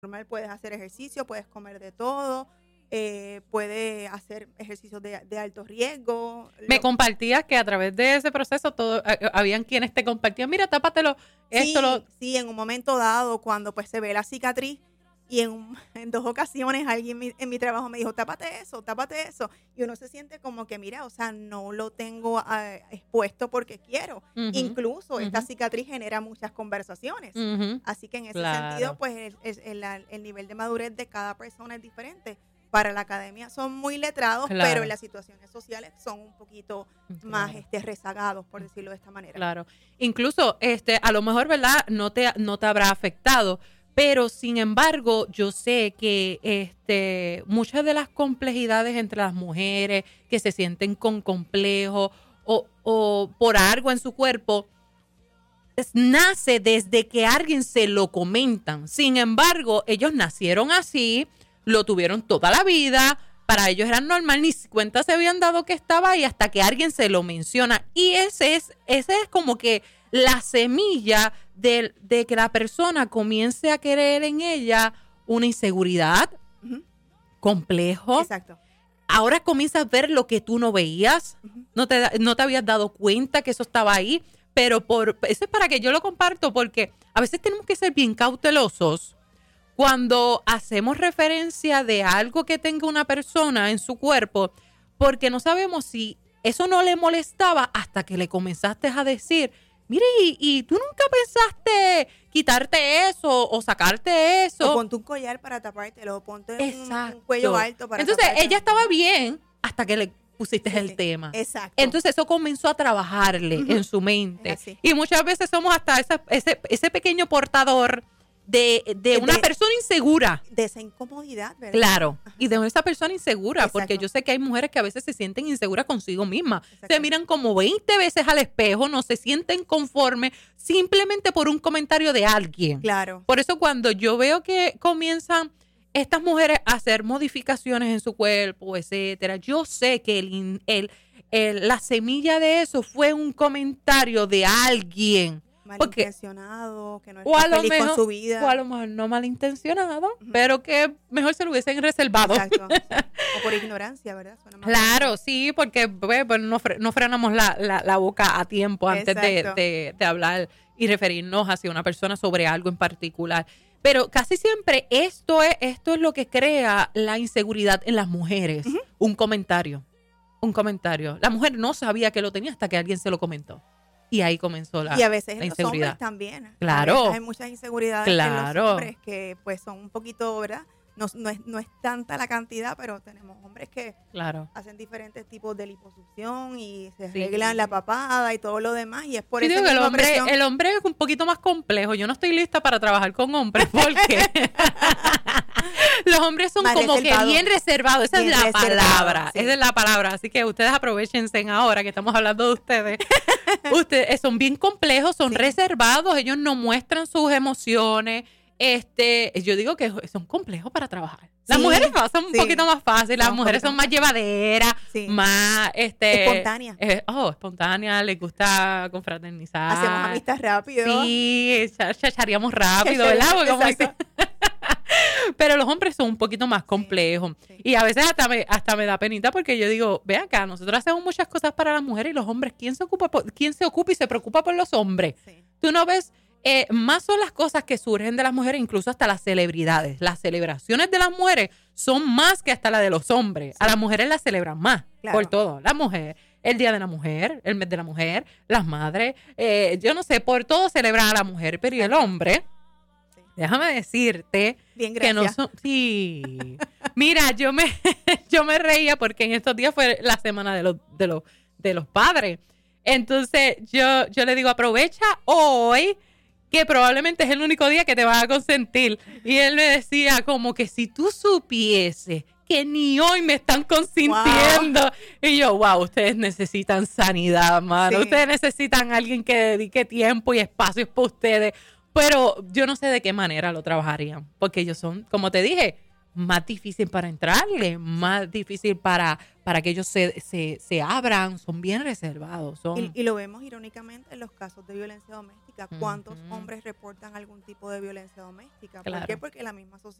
normal, puedes hacer ejercicio, puedes comer de todo, puedes hacer ejercicios de alto riesgo. Me compartías que a través de ese proceso habían quienes te compartían, mira, tápatelo, Sí, en un momento dado, cuando pues se ve la cicatriz, y en 2 ocasiones alguien en mi trabajo me dijo, tápate eso, y uno se siente como que, mira, o sea, no lo tengo expuesto porque quiero. Incluso esta cicatriz genera muchas conversaciones. Así que en ese sentido, pues el nivel de madurez de cada persona es diferente. Para la academia son muy letrados, pero en las situaciones sociales son un poquito más rezagados, por decirlo de esta manera. Claro. Incluso, a lo mejor, ¿verdad? No te habrá afectado, pero sin embargo, yo sé que muchas de las complejidades entre las mujeres que se sienten con complejo o por algo en su cuerpo, nace desde que alguien se lo comentan. Sin embargo, ellos nacieron así, lo tuvieron toda la vida, para ellos era normal, ni cuenta se habían dado que estaba ahí hasta que alguien se lo menciona. Y ese es como que la semilla de que la persona comience a querer en ella una inseguridad, complejo. Exacto. Ahora comienzas a ver lo que tú no veías, no te habías dado cuenta que eso estaba ahí, pero eso es para que yo lo comparto, porque a veces tenemos que ser bien cautelosos cuando hacemos referencia de algo que tenga una persona en su cuerpo, porque no sabemos si eso no le molestaba hasta que le comenzaste a decir, mire, y tú nunca pensaste quitarte eso o sacarte eso. O ponte un collar para tapártelo, o ponte un cuello alto para Entonces, tapártelo. ella estaba bien hasta que le pusiste el tema. Exacto. Entonces, eso comenzó a trabajarle en su mente. Y muchas veces somos hasta ese pequeño portador de una persona insegura. De esa incomodidad, ¿verdad? Claro, y de esa persona insegura, porque yo sé que hay mujeres que a veces se sienten inseguras consigo mismas. Se miran como 20 veces al espejo, no se sienten conformes simplemente por un comentario de alguien. Claro. Por eso cuando yo veo que comienzan estas mujeres a hacer modificaciones en su cuerpo, etcétera, yo sé que la semilla de eso fue un comentario de alguien. Malintencionado, que no está feliz con su vida. O a lo mejor no malintencionado, pero que mejor se lo hubiesen reservado. Exacto. O por ignorancia, ¿verdad? Claro, sí, porque pues, no frenamos la boca a tiempo antes de hablar y referirnos hacia una persona sobre algo en particular. Pero casi siempre esto es lo que crea la inseguridad en las mujeres. Un comentario. La mujer no sabía que lo tenía hasta que alguien se lo comentó. Y ahí comenzó la inseguridad. Y a veces en los hombres también. Claro. Hay muchas inseguridades en los hombres que pues son un poquito, ¿verdad? No es tanta la cantidad, pero tenemos hombres que hacen diferentes tipos de liposucción y se arreglan la papada y todo lo demás. Y es por eso que el hombre es un poquito más complejo. Yo no estoy lista para trabajar con hombres porque los hombres son más como reservado. Que bien reservados. Esa es la palabra. Sí. Esa es la palabra. Así que ustedes aprovechense ahora que estamos hablando de ustedes. Ustedes son bien complejos, son reservados. Ellos no muestran sus emociones. Yo digo que son complejos para trabajar. Las mujeres son un poquito más fáciles, las mujeres son más llevaderas, más espontáneas. Espontáneas, les gusta confraternizar. Hacemos amistad rápido. Sí, chacharíamos rápido, ¿verdad? Porque pero los hombres son un poquito más complejos. Y a veces hasta me da penita porque yo digo, ve acá, nosotros hacemos muchas cosas para las mujeres y los hombres, ¿quién se ocupa y se preocupa por los hombres? Tú no ves. Más son las cosas que surgen de las mujeres, incluso hasta las celebridades. Las celebraciones de las mujeres son más que hasta la de los hombres. A las mujeres las celebran más, por todo. La mujer, el Día de la Mujer, el Mes de la Mujer, las madres, yo no sé, por todo celebran a la mujer, pero ¿y el hombre? Déjame decirte que no son... Sí. Mira, yo me reía porque en estos días fue la semana de los padres. Entonces yo le digo, aprovecha hoy, que probablemente es el único día que te vas a consentir. Y él me decía como que si tú supieses que ni hoy me están consintiendo. Wow. Y yo, ustedes necesitan sanidad, mano. Sí. Ustedes necesitan a alguien que dedique tiempo y espacios para ustedes. Pero yo no sé de qué manera lo trabajarían. Porque ellos son, como te dije, más difícil para entrarle, más difícil para que ellos se abran, son bien reservados. Y lo vemos irónicamente en los casos de violencia doméstica. ¿Cuántos hombres reportan algún tipo de violencia doméstica? Claro. ¿Por qué? Porque la misma sociedad